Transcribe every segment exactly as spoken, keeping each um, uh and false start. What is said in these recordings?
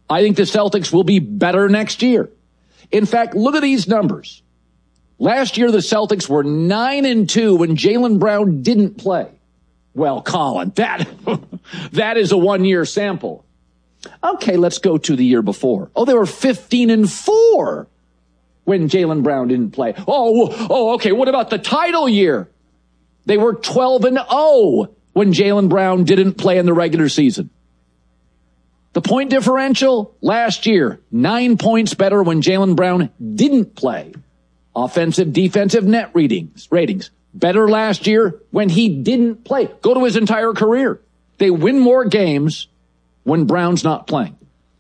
I think the Celtics will be better next year. In fact, look at these numbers. Last year, the Celtics were nine and two when Jaylen Brown didn't play. Well, Colin, that, that is a one-year sample. Okay, let's go to the year before. Oh, they were fifteen and four when Jaylen Brown didn't play. Oh, oh, okay, what about the title year? They were twelve and oh when Jaylen Brown didn't play in the regular season. The point differential last year, nine points better when Jaylen Brown didn't play. Offensive, defensive net ratings, ratings. Better last year when he didn't play. Go to his entire career. They win more games when Brown's not playing.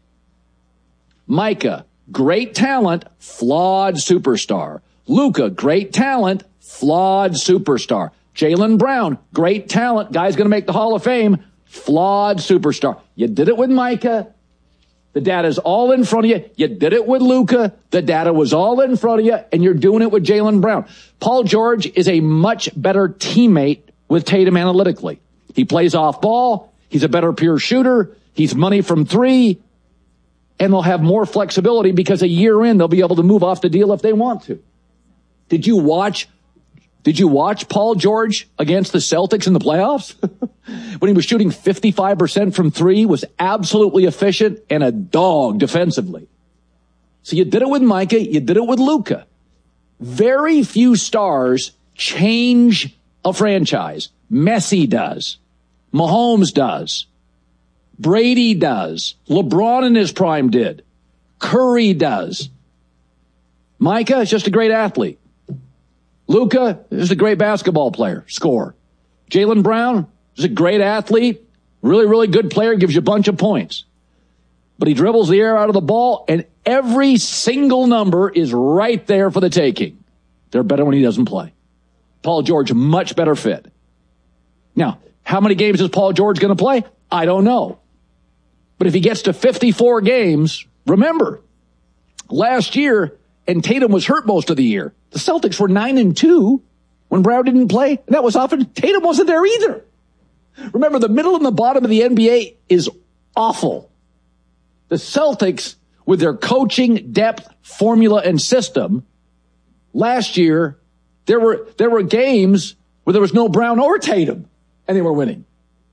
Micah, great talent, flawed superstar. Luka, great talent, flawed superstar. Jaylen Brown, great talent, guy's going to make the Hall of Fame, flawed superstar. You did it with Micah. The data's all in front of you. You did it with Luka. The data was all in front of you, and you're doing it with Jaylen Brown. Paul George is a much better teammate with Tatum analytically. He plays off ball. He's a better pure shooter. He's money from three. And they'll have more flexibility because a year in, they'll be able to move off the deal if they want to. Did you watch, did you watch Paul George against the Celtics in the playoffs? When he was shooting fifty-five percent from three, was absolutely efficient and a dog defensively. So you did it with Micah, you did it with Luka. Very few stars change a franchise. Messi does. Mahomes does. Brady does. LeBron in his prime did. Curry does. Micah is just a great athlete. Luka is a great basketball player, scorer. Jaylen Brown is a great athlete, really, really good player, gives you a bunch of points. But he dribbles the air out of the ball, and every single number is right there for the taking. They're better when he doesn't play. Paul George, much better fit. Now, how many games is Paul George going to play? I don't know. But if he gets to fifty-four games, remember, last year, and Tatum was hurt most of the year, the Celtics were nine and two when Brown didn't play, and that was often, Tatum wasn't there either. Remember, the middle and the bottom of the N B A is awful. The Celtics, with their coaching, depth, formula, and system, last year, there were, there were games where there was no Brown or Tatum, and they were winning.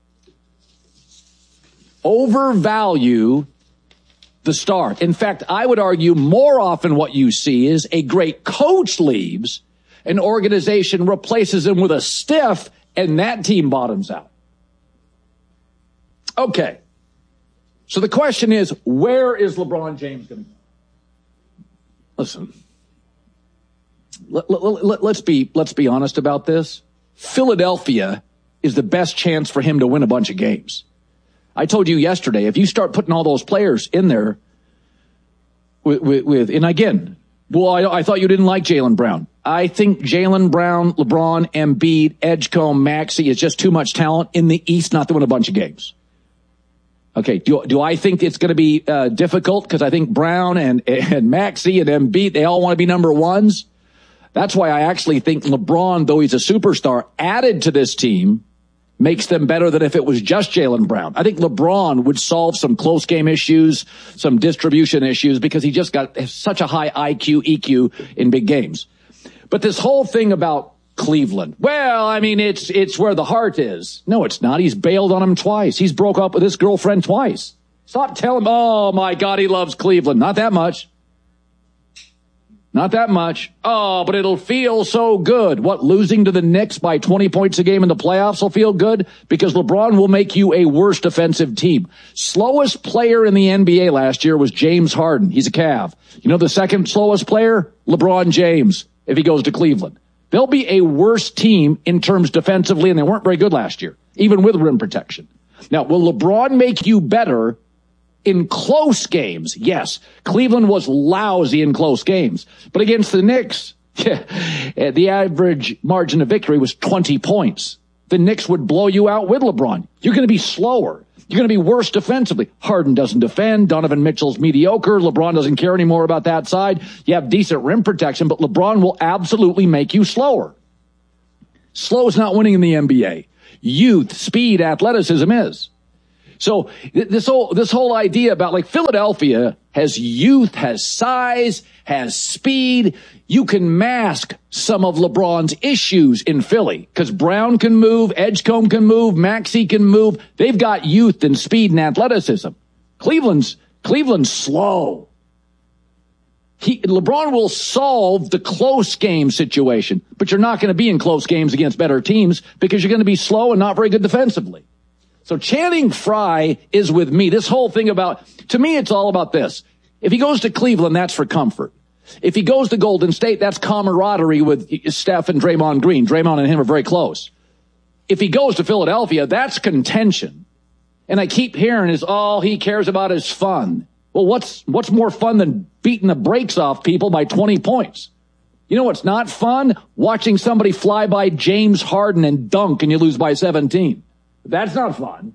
Overvalue the star. In fact, I would argue more often what you see is a great coach leaves, an organization replaces him with a stiff, and that team bottoms out. Okay. So the question is, where is LeBron James going to go? Listen, let, let, let, let's be, let's be honest about this. Philadelphia is the best chance for him to win a bunch of games. I told you yesterday, if you start putting all those players in there with, with, with and again, well, I, I thought you didn't like Jaylen Brown. I think Jaylen Brown, LeBron, Embiid, Edgecombe, Maxey is just too much talent in the East not to win a bunch of games. Okay, do, do I think it's going to be uh, difficult? Because I think Brown and, and Maxey and Embiid, they all want to be number ones. That's why I actually think LeBron, though he's a superstar, added to this team, makes them better than if it was just Jaylen Brown. I think LeBron would solve some close game issues, some distribution issues, because he just got such a high I Q, E Q in big games. But this whole thing about Cleveland, well, I mean, it's it's where the heart is. No, it's not. He's bailed on him twice. He's broke up with his girlfriend twice. Stop telling him, oh, my God, he loves Cleveland. Not that much. Not that much. Oh, but it'll feel so good. What, losing to the Knicks by twenty points a game in the playoffs will feel good? Because LeBron will make you a worse defensive team. Slowest player in the N B A last year was James Harden. He's a Cav. You know the second slowest player? LeBron James, if he goes to Cleveland. They'll be a worse team in terms defensively, and they weren't very good last year, even with rim protection. Now, will LeBron make you better in close games? Yes. Cleveland was lousy in close games. But against the Knicks, yeah, the average margin of victory was twenty points. The Knicks would blow you out with LeBron. You're going to be slower. You're going to be worse defensively. Harden doesn't defend. Donovan Mitchell's mediocre. LeBron doesn't care anymore about that side. You have decent rim protection, but LeBron will absolutely make you slower. Slow is not winning in the N B A. Youth, speed, athleticism is. So this whole, this whole idea about like Philadelphia has youth, has size, has speed. You can mask some of LeBron's issues in Philly because Brown can move, Edgecombe can move, Maxey can move. They've got youth and speed and athleticism. Cleveland's, Cleveland's slow. He, LeBron will solve the close game situation, but you're not going to be in close games against better teams because you're going to be slow and not very good defensively. So Channing Frye is with me. This whole thing about, to me, it's all about this. If he goes to Cleveland, that's for comfort. If he goes to Golden State, that's camaraderie with Steph and Draymond Green. Draymond and him are very close. If he goes to Philadelphia, that's contention. And I keep hearing is all he cares about is fun. Well, what's, what's more fun than beating the brakes off people by twenty points? You know what's not fun? Watching somebody fly by James Harden and dunk and you lose by seventeen. That's not fun.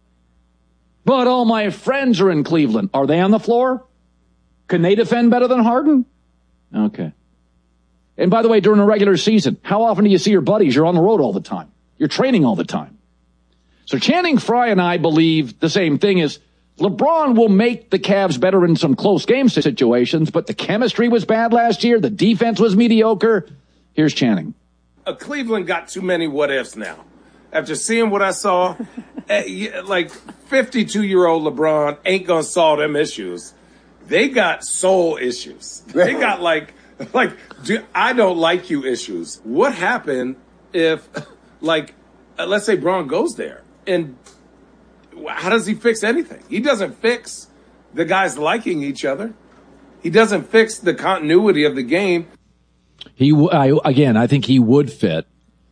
But all my friends are in Cleveland. Are they on the floor? Can they defend better than Harden? Okay. And by the way, during a regular season, how often do you see your buddies? You're on the road all the time. You're training all the time. So Channing Frye and I believe the same thing is LeBron will make the Cavs better in some close game situations, but the chemistry was bad last year. The defense was mediocre. Here's Channing. Uh, Cleveland got too many what ifs now. After seeing what I saw, like fifty-two-year-old LeBron ain't going to solve them issues. They got soul issues. They got like, like, do, I don't like you issues. What happened if, like, uh, let's say Bron goes there? And how does he fix anything? He doesn't fix the guys liking each other. He doesn't fix the continuity of the game. He, I, again, I think he would fit,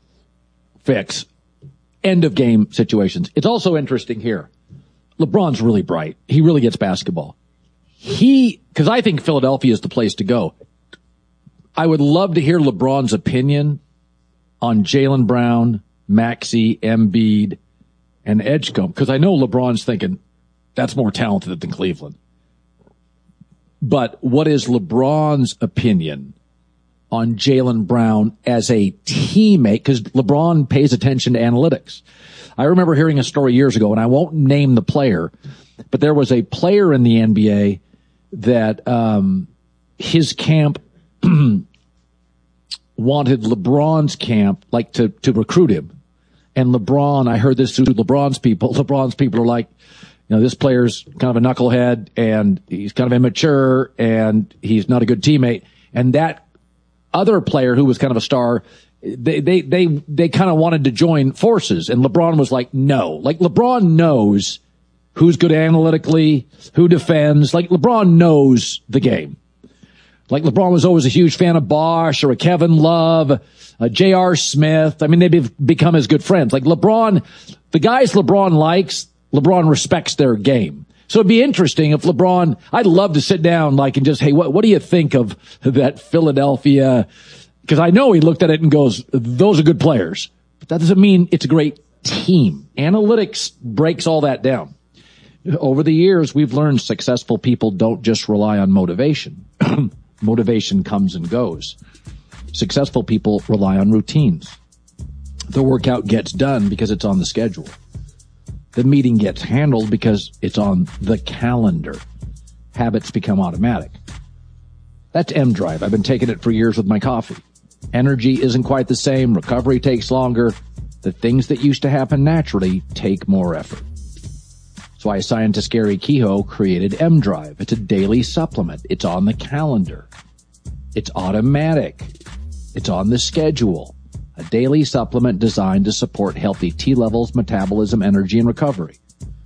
fix end of game situations. It's also interesting here. LeBron's really bright. He really gets basketball. He, cause I think Philadelphia is the place to go. I would love to hear LeBron's opinion on Jaylen Brown, Maxey, Embiid, and Edgecombe, cause I know LeBron's thinking that's more talented than Cleveland. But what is LeBron's opinion on Jaylen Brown as a teammate? Because LeBron pays attention to analytics. I remember hearing a story years ago, and I won't name the player, but there was a player in the N B A that um his camp wanted LeBron's camp, like, to, to recruit him. And LeBron, I heard this through LeBron's people. LeBron's people are like, you know, this player's kind of a knucklehead, and he's kind of immature, and he's not a good teammate. And that other player who was kind of a star, they, they, they, they kind of wanted to join forces. And LeBron was like, no. Like, LeBron knows who's good analytically, who defends. Like, LeBron knows the game. Like, LeBron was always a huge fan of Bosh or a Kevin Love, a J R. Smith. I mean, they've become as good friends. Like, LeBron, the guys LeBron likes, LeBron respects their game. So it'd be interesting if LeBron, I'd love to sit down, like, and just, hey, what, what do you think of that Philadelphia? Because I know he looked at it and goes, those are good players. But that doesn't mean it's a great team. Analytics breaks all that down. Over the years, we've learned successful people don't just rely on motivation. Motivation comes and goes. Successful people rely on routines. The workout gets done because it's on the schedule. The meeting gets handled because it's on the calendar. Habits become automatic. That's M Drive. I've been taking it for years with my coffee. Energy isn't quite the same. Recovery takes longer. The things that used to happen naturally take more effort. That's why scientist Gary Kehoe created M Drive. It's a daily supplement. It's on the calendar. It's automatic. It's on the schedule. A daily supplement designed to support healthy T levels, metabolism, energy, and recovery.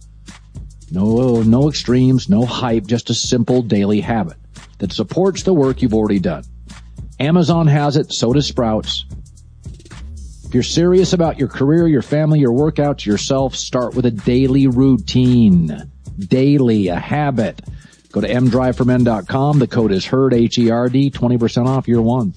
No, no extremes, no hype, just a simple daily habit that supports the work you've already done. Amazon has it, so does Sprouts. If you're serious about your career, your family, your workouts, yourself, start with a daily routine. Daily, a habit. Go to m drive for men dot com. The code is HERD, H E R D, twenty percent off year one.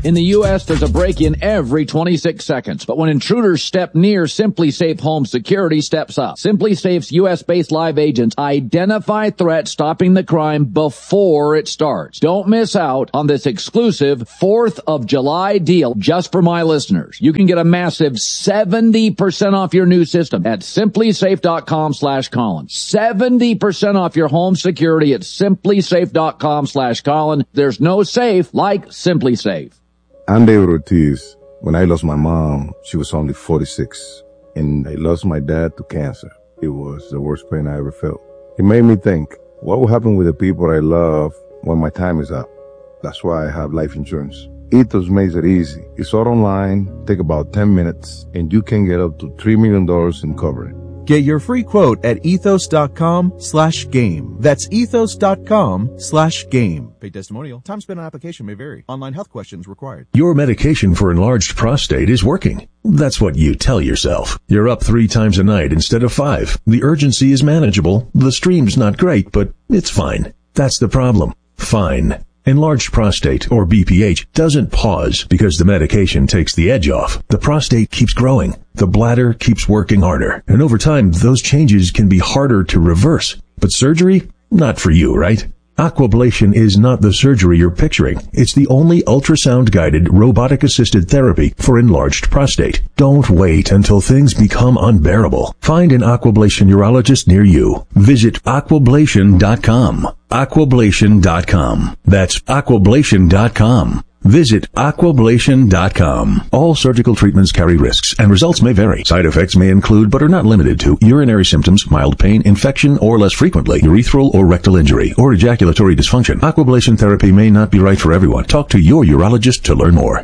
In the U S, there's a break-in every twenty-six seconds. But when intruders step near, SimpliSafe Home Security steps up. SimpliSafe's U S-based live agents identify threats, stopping the crime before it starts. Don't miss out on this exclusive fourth of July deal just for my listeners. You can get a massive seventy percent off your new system at simplysafe.com slash Colin. seventy percent off your home security at simplysafe.com slash Colin. There's no safe like SimpliSafe. I'm David Ortiz. When I lost my mom, she was only forty-six, and I lost my dad to cancer. It was the worst pain I ever felt. It made me think, what will happen with the people I love when my time is up? That's why I have life insurance. Ethos makes it easy. It's all online, take about ten minutes, and you can get up to three million dollars in coverage. Get your free quote at ethos.com slash game. That's ethos.com slash game. Paid testimonial. Time spent on application may vary. Online health questions required. Your medication for enlarged prostate is working. That's what you tell yourself. You're up three times a night instead of five. The urgency is manageable. The stream's not great, but it's fine. That's the problem. Fine. Enlarged prostate, or B P H, doesn't pause because the medication takes the edge off. The prostate keeps growing. The bladder keeps working harder. And over time, those changes can be harder to reverse. But surgery? Not for you, right? Aquablation is not the surgery you're picturing. It's the only ultrasound-guided, robotic-assisted therapy for enlarged prostate. Don't wait until things become unbearable. Find an Aquablation urologist near you. Visit aquablation dot com. aquablation dot com. That's aquablation dot com. Visit aquablation dot com. All surgical treatments carry risks, and results may vary. Side effects may include, but are not limited to, urinary symptoms, mild pain, infection, or less frequently, urethral or rectal injury, or ejaculatory dysfunction. Aquablation therapy may not be right for everyone. Talk to your urologist to learn more.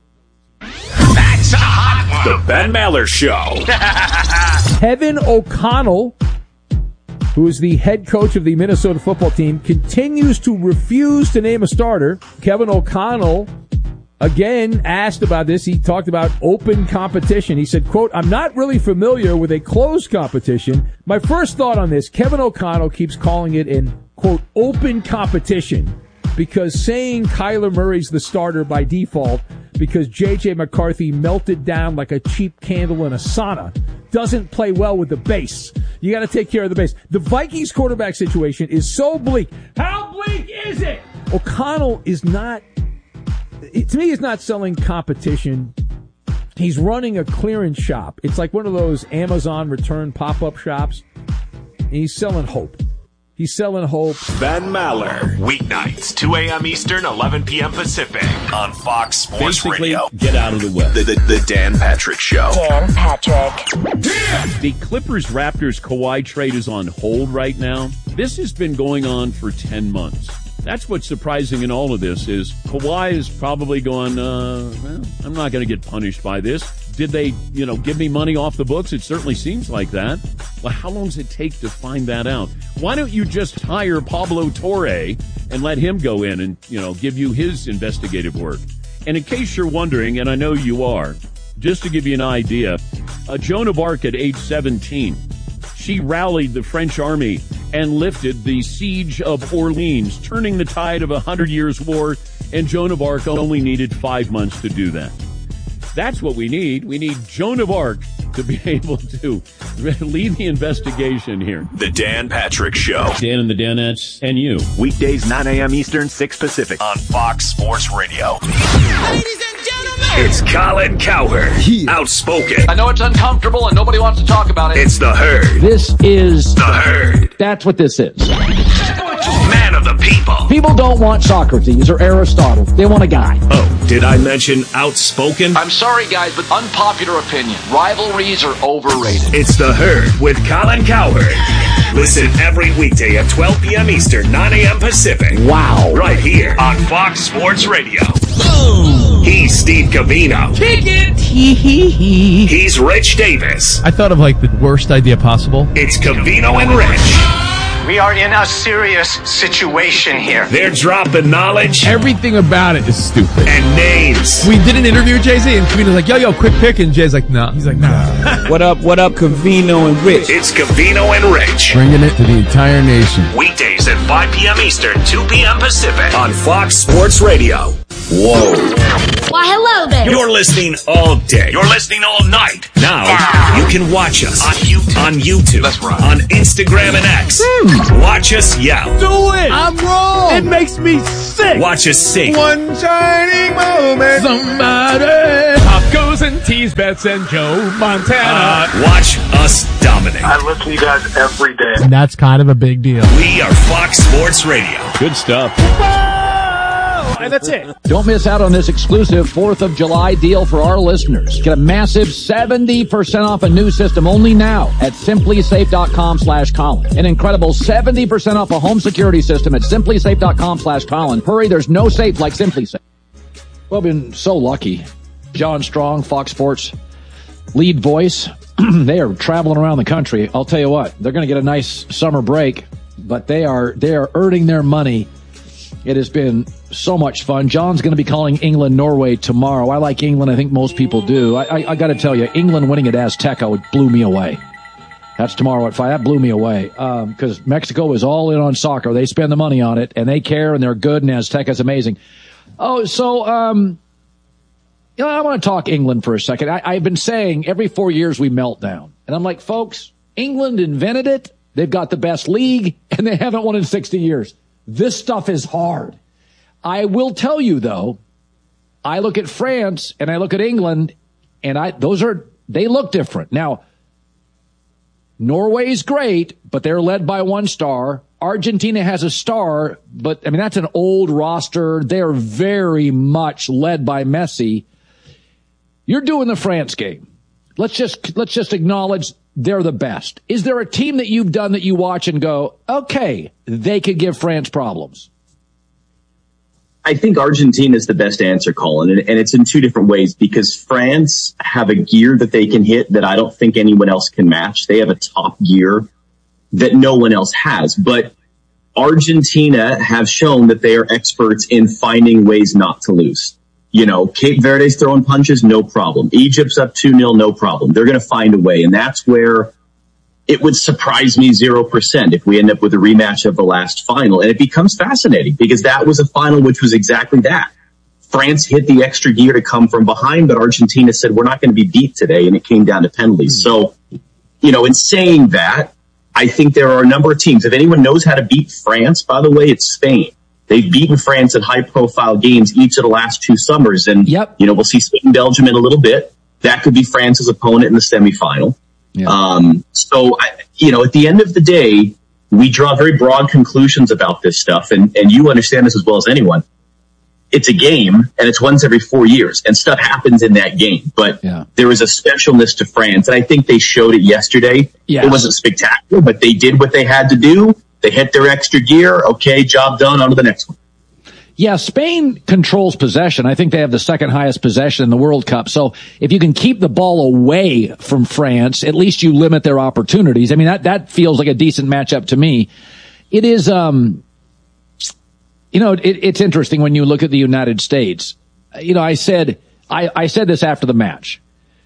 That's a hot one. The Ben Maller Show. Kevin O'Connell, who is the head coach of the Minnesota football team, continues to refuse to name a starter. Kevin O'Connell, again, asked about this. He talked about open competition. He said, quote, I'm not really familiar with a closed competition. My first thought on this, Kevin O'Connell keeps calling it an, quote, open competition because saying Kyler Murray's the starter by default because J J McCarthy melted down like a cheap candle in a sauna doesn't play well with the base. You got to take care of the base. The Vikings quarterback situation is so bleak. How bleak is it? O'Connell is not, it, to me, he's not selling competition. He's running a clearance shop. It's like one of those Amazon return pop-up shops. And he's selling hope. He's selling hope. Ben Maller. Weeknights, two a.m. Eastern, eleven p.m. Pacific. On Fox Sports Basically, Radio. Get out of the way. The, the, the Dan Patrick Show. Dan Patrick. The Clippers-Raptors Kawhi trade is on hold right now. This has been going on for ten months. That's what's surprising in all of this is Kawhi is probably going, uh, well, I'm not going to get punished by this. Did they, you know, give me money off the books? It certainly seems like that. Well, how long does it take to find that out? Why don't you just hire Pablo Torre and let him go in and, you know, give you his investigative work? And in case you're wondering, and I know you are, just to give you an idea, uh, Joan of Arc at age seventeen, she rallied the French army and lifted the siege of Orleans, turning the tide of a Hundred Years' War, and Joan of Arc only needed five months to do that. That's what we need. We need Joan of Arc to be able to lead the investigation here. The Dan Patrick Show. Dan and the Danettes and you. Weekdays, nine a.m. Eastern, six Pacific. On Fox Sports Radio. Ladies and gentlemen, it's Colin Cowherd. Yeah. Outspoken. I know it's uncomfortable and nobody wants to talk about it. It's the Herd. This is the Herd. That's what this is. Man of the people. People don't want Socrates or Aristotle. They want a guy. Oh, did I mention outspoken? I'm sorry, guys, but unpopular opinion. Rivalries are overrated. It's the Herd with Colin Cowherd. Listen every weekday at twelve p.m. Eastern, nine a.m. Pacific. Wow. Right here on Fox Sports Radio. Boom. He's Steve Covino. kick it. He's Rich Davis. I thought of like the worst idea possible. It's Covino and Rich. We are in a serious situation here. They're dropping knowledge. Everything about it is stupid. And names. We did an interview with Jay-Z, and Covino's like, yo, yo, quick pick. And Jay's like, no. Nah. He's like, nah. What up, what up, Covino and Rich? It's Covino and Rich. Bringing it to the entire nation. Weekdays at five p.m. Eastern, two p.m. Pacific. On Fox Sports Radio. Whoa. Why, hello there. You're listening all day. You're listening all night. Now, wow. You can watch us on YouTube. On YouTube. That's right. On Instagram and X. Hmm. Watch us yell. Do it. I'm wrong. It makes me sick. Watch us sing. One shining moment. Somebody. Pop goes and tease Bets and Joe Montana. Uh, watch us dominate. I listen to you guys every day. And that's kind of a big deal. We are Fox Sports Radio. Good stuff. And that's it. Don't miss out on this exclusive fourth of July deal for our listeners. Get a massive seventy percent off a new system only now at simplysafe.com slash Colin. An incredible seventy percent off a home security system at simplysafe.com slash Colin. Hurry, there's no safe like SimpliSafe. Well, I've been so lucky. John Strong, Fox Sports lead voice. They are traveling around the country. I'll tell you what, they're going to get a nice summer break, but they are they are earning their money. It has been so much fun. John's going to be calling England, Norway tomorrow. I like England. I think most people do. I, I, I got to tell you, England winning at Azteca blew me away. That's tomorrow at five. That blew me away because um, Mexico is all in on soccer. They spend the money on it, and they care, and they're good, and Azteca's amazing. Oh, so um, you know, I want to talk England for a second. I, I've been saying every four years we melt down. And I'm like, folks, England invented it. They've got the best league, and they haven't won in sixty years. This stuff is hard. I will tell you, though, I look at France and I look at England, and I those are they look different. Now, Norway's great, but they're led by one star. Argentina has a star, but, I mean, that's an old roster. They're very much led by Messi. You're doing the France game. Let's just let's just acknowledge they're the best. Is there a team that you've done that you watch and go, okay, they could give France problems? I think Argentina is the best answer, Colin, and, and it's in two different ways because France have a gear that they can hit that I don't think anyone else can match. They have a top gear that no one else has, but Argentina have shown that they are experts in finding ways not to lose. You know, Cape Verde's throwing punches, no problem. Egypt's up two nil, no problem. They're going to find a way. And that's where it would surprise me zero percent if we end up with a rematch of the last final. And it becomes fascinating because that was a final which was exactly that. France hit the extra gear to come from behind, but Argentina said, we're not going to be beat today. And it came down to penalties. So, you know, in saying that, I think there are a number of teams. If anyone knows how to beat France, by the way, it's Spain. They've beaten France in high-profile games each of the last two summers. And, yep. you know, we'll see Spain, Belgium in a little bit. That could be France's opponent in the semifinal. Yeah. Um, so, I, you know, at the end of the day, we draw very broad conclusions about this stuff. And, and you understand this as well as anyone. It's a game, and it's once every four years. And stuff happens in that game. But yeah. there is a specialness to France. And I think they showed it yesterday. Yes. It wasn't spectacular, but they did what they had to do. They hit their extra gear. Okay, job done. On to the next one. Yeah, Spain controls possession. I think they have the second highest possession in the World Cup. So if you can keep the ball away from France, at least you limit their opportunities. I mean, that, that feels like a decent matchup to me. It is, um, you know, it, it's interesting when you look at the United States. You know, I said, I, I said this after the match.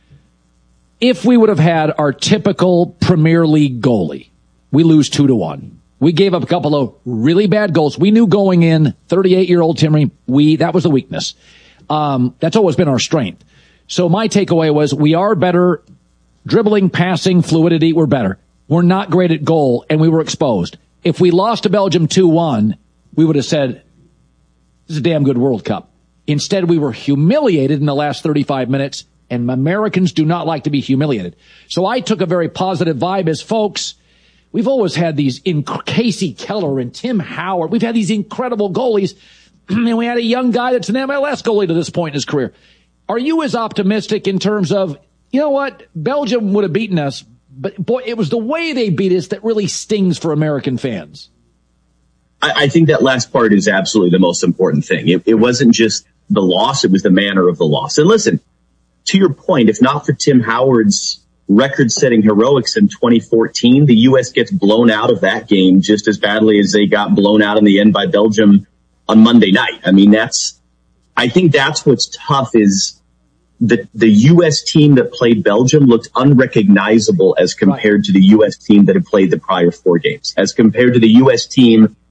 If we would have had our typical Premier League goalie, we lose two to one. We gave up a couple of really bad goals. We knew going in, thirty-eight-year-old Timmy, we, that was the weakness. Um, that's always been our strength. So my takeaway was we are better dribbling, passing, fluidity. We're better. We're not great at goal, and we were exposed. If we lost to Belgium two one, we would have said, this is a damn good World Cup. Instead, we were humiliated in the last thirty-five minutes, and Americans do not like to be humiliated. So I took a very positive vibe as folks. We've always had these in Casey Keller and Tim Howard. We've had these incredible goalies. And we had a young guy that's an M L S goalie to this point in his career. Are you as optimistic in terms of, you know what, Belgium would have beaten us, but boy, it was the way they beat us that really stings for American fans. I, I think that last part is absolutely the most important thing. It, it wasn't just the loss, it was the manner of the loss. And listen, to your point, if not for Tim Howard's record-setting heroics in twenty fourteen, the U S gets blown out of that game just as badly as they got blown out in the end by Belgium on Monday night. I mean, that's, I think that's what's tough is the, the U S team that played Belgium looked unrecognizable as compared right. to the U S team that had played the prior four games, as compared to the U S team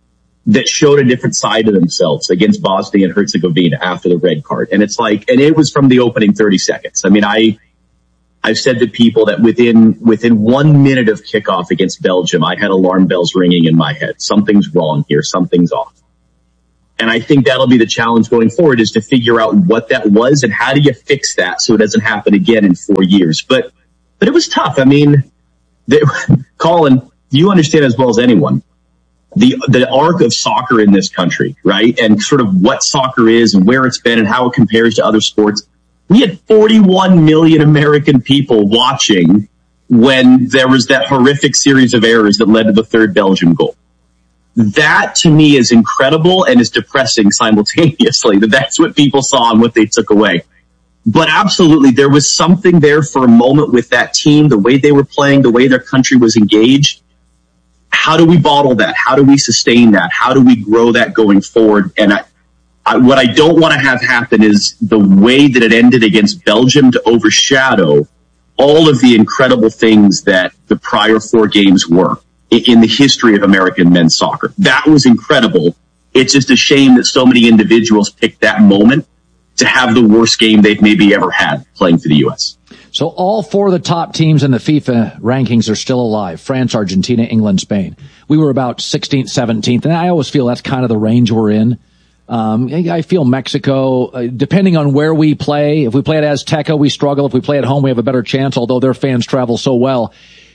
that showed a different side of themselves against Bosnia and Herzegovina after the red card. And it's like, and it was from the opening thirty seconds. I mean, I, I've said to people that within, within one minute of kickoff against Belgium, I had alarm bells ringing in my head. Something's wrong here. Something's off. And I think that'll be the challenge going forward, is to figure out what that was and how do you fix that so it doesn't happen again in four years. But, but it was tough. I mean, they, Colin, you understand as well as anyone, the, the arc of soccer in this country, right? And sort of what soccer is and where it's been and how it compares to other sports. We had forty-one million American people watching when there was that horrific series of errors that led to the third Belgium goal. That to me is incredible and is depressing simultaneously, that that's what people saw and what they took away. But absolutely, there was something there for a moment with that team, the way they were playing, the way their country was engaged. How do we bottle that? How do we sustain that? How do we grow that going forward? And I, I, what I don't want to have happen is the way that it ended against Belgium to overshadow all of the incredible things that the prior four games were in, in the history of American men's soccer. That was incredible. It's just a shame that so many individuals picked that moment to have the worst game they've maybe ever had playing for the U S. So all four of the top teams in the FIFA rankings are still alive. France, Argentina, England, Spain. We were about sixteenth, seventeenth, and I always feel that's kind of the range we're in. Um, I feel Mexico, uh, depending on where we play, if we play at Azteca, we struggle. If we play at home, we have a better chance, although their fans travel so well.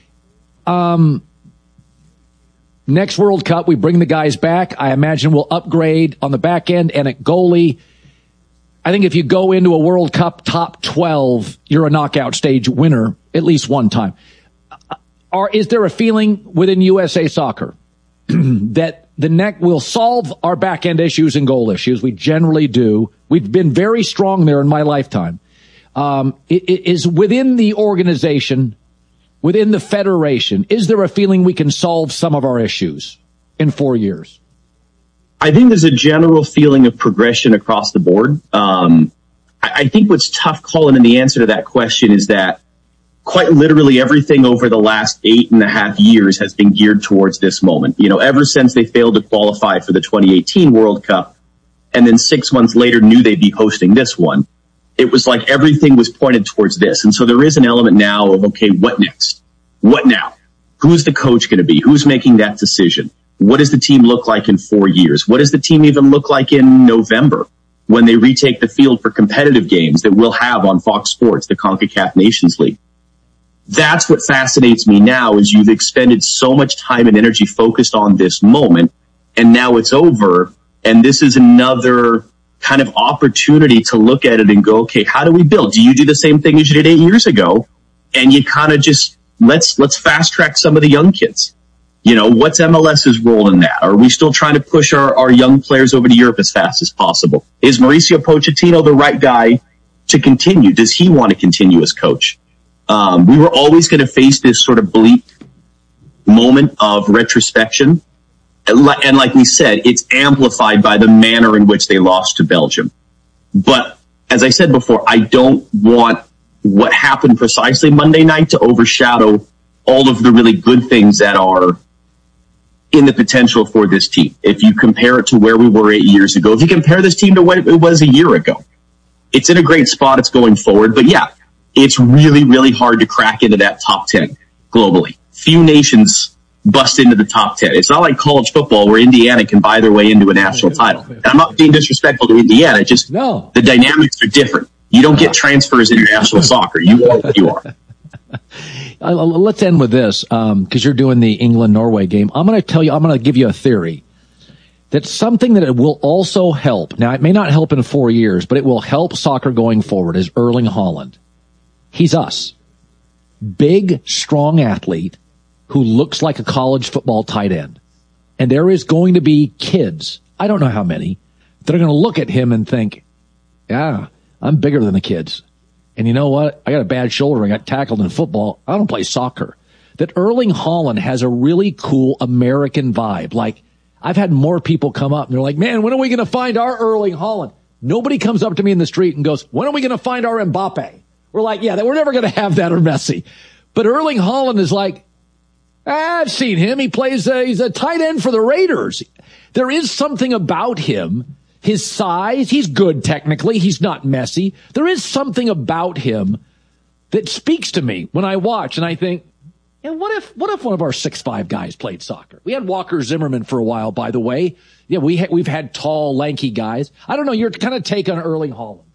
Um, next World Cup, we bring the guys back. I imagine we'll upgrade on the back end and at goalie. I think if you go into a World Cup top twelve, you're a knockout stage winner at least one time. Or is there a feeling within U S A Soccer that the neck will solve our back end issues and goal issues? We generally do. We've been very strong there in my lifetime. Um, it, it is within the organization, within the federation, is there a feeling we can solve some of our issues in four years? I think there's a general feeling of progression across the board. Um, I, I think what's tough, Colin, in the answer to that question is that quite literally everything over the last eight and a half years has been geared towards this moment. You know, ever since they failed to qualify for the twenty eighteen World Cup and then six months later knew they'd be hosting this one, it was like everything was pointed towards this. And so there is an element now of, okay, what next? What now? Who's the coach going to be? Who's making that decision? What does the team look like in four years? What does the team even look like in November when they retake the field for competitive games that we'll have on Fox Sports, the CONCACAF Nations League? That's what fascinates me now, is you've expended so much time and energy focused on this moment, and now it's over, and this is another kind of opportunity to look at it and go, okay, how do we build? Do you do the same thing as you did eight years ago? And you kind of just, let's, let's fast track some of the young kids. You know, what's MLS's role in that? Are we still trying to push our, our young players over to Europe as fast as possible? Is Mauricio Pochettino the right guy to continue? Does he want to continue as coach? Um, we were always going to face this sort of bleak moment of retrospection. And like we said, it's amplified by the manner in which they lost to Belgium. But as I said before, I don't want what happened precisely Monday night to overshadow all of the really good things that are in the potential for this team. If you compare it to where we were eight years ago, if you compare this team to what it was a year ago, it's in a great spot. It's going forward. But yeah, it's really, really hard to crack into that top ten globally. Few nations bust into the top ten. It's not like college football where Indiana can buy their way into a national title. And I'm not being disrespectful to Indiana. Just no. The dynamics are different. You don't get transfers in international soccer. You are what you are. Let's end with this, um, because you're doing the England-Norway game. I'm going to tell you, I'm going to give you a theory that something that it will also help. Now, it may not help in four years, but it will help soccer going forward is Erling Haaland. He's us. Big, strong athlete who looks like a college football tight end. And there is going to be kids, I don't know how many, that are going to look at him and think, yeah, I'm bigger than the kids. And you know what? I got a bad shoulder. I got tackled in football. I don't play soccer. That Erling Haaland has a really cool American vibe. Like, I've had more people come up and they're like, man, when are we going to find our Erling Haaland? Nobody comes up to me in the street and goes, when are we going to find our Mbappe? We're like, yeah, we're never going to have that or Messi. But Erling Haaland is like, I've seen him. He plays, a, he's a tight end for the Raiders. There is something about him. His size, he's good technically. He's not messy. There is something about him that speaks to me when I watch and I think, and what if, what if one of our six five guys played soccer? We had Walker Zimmerman for a while, by the way. Yeah, we ha- we've had tall, lanky guys. I don't know, your kind of take on Erling Haaland.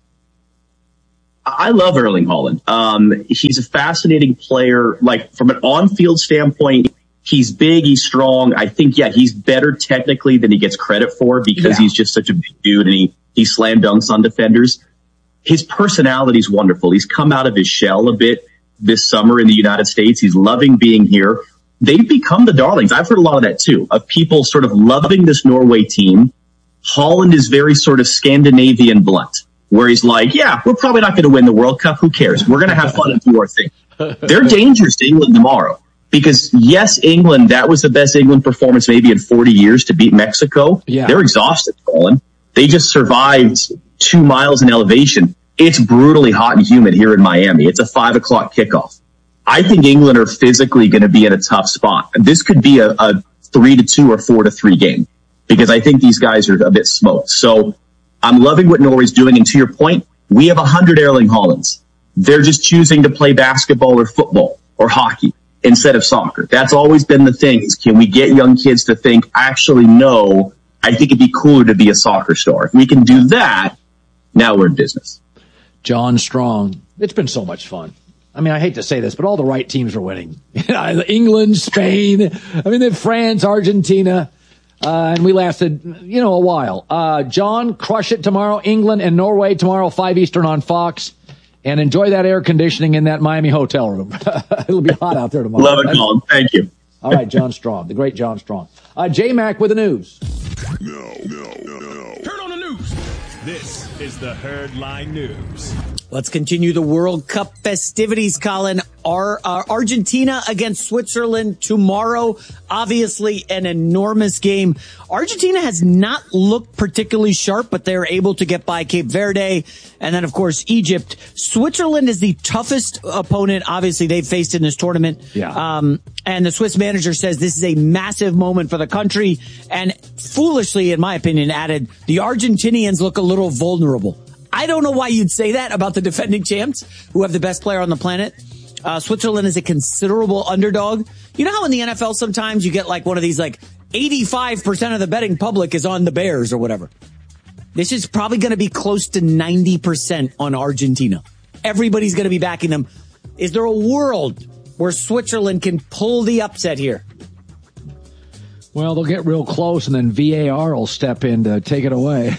I love Erling Haaland. Um, he's a fascinating player. Like from an on-field standpoint, he's big, he's strong. I think, yeah, he's better technically than he gets credit for because yeah. he's just such a big dude and he, he slam dunks on defenders. His personality is wonderful. He's come out of his shell a bit this summer in the United States. He's loving being here. They've become the darlings. I've heard a lot of that too, of people sort of loving this Norway team. Haaland is very sort of Scandinavian blunt, where he's like, yeah, we're probably not going to win the World Cup. Who cares? We're going to have fun and do our thing. They're dangerous to England tomorrow because, yes, England, that was the best England performance maybe in forty years to beat Mexico. Yeah. They're exhausted, Colin. They just survived two miles in elevation. It's brutally hot and humid here in Miami. It's a five o'clock kickoff. I think England are physically going to be in a tough spot. This could be a, a three to two or four to three game because I think these guys are a bit smoked. So I'm loving what Norway's doing. And to your point, we have a hundred Erling Haalands. They're just choosing to play basketball or football or hockey instead of soccer. That's always been the thing is can we get young kids to think, actually, no, I think it'd be cooler to be a soccer star. If we can do that, now we're in business. John Strong. It's been so much fun. I mean, I hate to say this, but all the right teams are winning. England, Spain, I mean, then France, Argentina, uh, and we lasted, you know, a while. Uh, John, crush it tomorrow. England and Norway tomorrow, five Eastern on Fox. And enjoy that air conditioning in that Miami hotel room. It'll be hot out there tomorrow. Love it, Colin. Thank you. All right, John Strong, the great John Strong. Uh, J-Mac with the news. No, no, no, no. Turn on the news. This is the Herdline News. Let's continue the World Cup festivities, Colin. Our, uh, Argentina against Switzerland tomorrow. Obviously an enormous game. Argentina has not looked particularly sharp, but they're able to get by Cape Verde. And then, of course, Egypt. Switzerland is the toughest opponent, obviously, they've faced in this tournament. Yeah. Um, and the Swiss manager says this is a massive moment for the country. And foolishly, in my opinion, added, the Argentinians look a little vulnerable. I don't know why you'd say that about the defending champs who have the best player on the planet. Uh, Switzerland is a considerable underdog. You know how in the N F L sometimes you get like one of these like eighty-five percent of the betting public is on the Bears or whatever. This is probably going to be close to ninety percent on Argentina. Everybody's going to be backing them. Is there a world where Switzerland can pull the upset here? Well, they'll get real close, and then V A R will step in to take it away.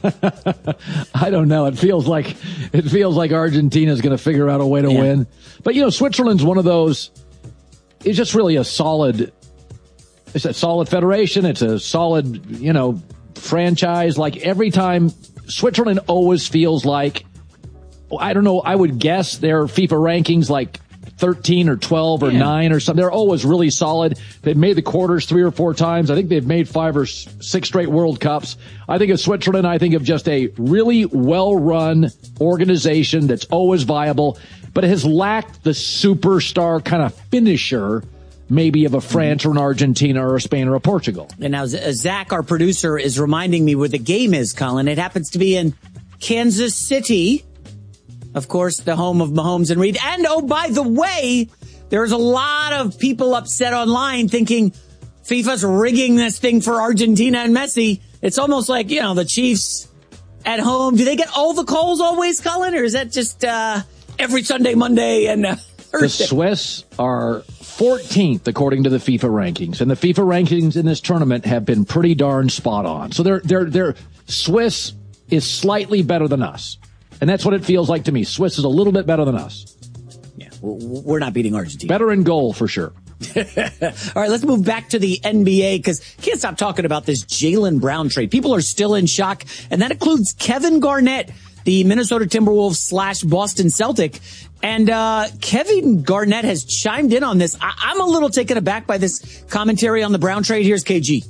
I don't know. It feels like it feels like Argentina's going to figure out a way to yeah. win. But, you know, Switzerland's one of those, it's just really a solid, it's a solid federation. It's a solid, you know, franchise. Like every time, Switzerland always feels like, I don't know, I would guess their FIFA rankings like thirteen or twelve or yeah. nine or something. They're always really solid. They've made the quarters three or four times. I think they've made five or six straight World Cups. I think of Switzerland, I think of just a really well-run organization that's always viable, but it has lacked the superstar kind of finisher maybe of a France or an Argentina or a Spain or a Portugal. And now Zach, our producer, is reminding me where the game is, Colin. It happens to be in Kansas City. Of course, the home of Mahomes and Reed. And, oh, by the way, there's a lot of people upset online thinking FIFA's rigging this thing for Argentina and Messi. It's almost like, you know, the Chiefs at home. Do they get all the calls always, Colin? Or is that just uh, every Sunday, Monday, and uh, Thursday? The Swiss are fourteenth, according to the FIFA rankings. And the FIFA rankings in this tournament have been pretty darn spot on. So they're, they're, they're, Swiss is slightly better than us. And that's what it feels like to me. Swiss is a little bit better than us. Yeah, we're not beating Argentina. Better in goal, for sure. All right, let's move back to the N B A because can't stop talking about this Jaylen Brown trade. People are still in shock, and that includes Kevin Garnett, the Minnesota Timberwolves slash Boston Celtic. And uh Kevin Garnett has chimed in on this. I- I'm a little taken aback by this commentary on the Brown trade. Here's K G.